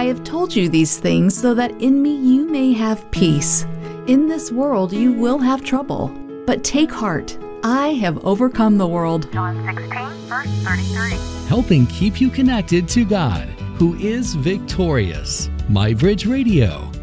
I have told you these things so that in me you may have peace. In this world you will have trouble, but take heart. I have overcome the world. John 16, verse 33. Helping keep you connected to God, who is victorious. MyBridge Radio.